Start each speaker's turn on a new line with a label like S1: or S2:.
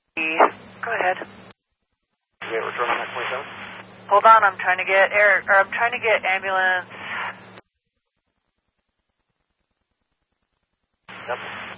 S1: Go ahead.
S2: Yeah, return on that 27.
S1: Hold on, I'm trying to get I'm trying to get ambulance.
S2: Yep.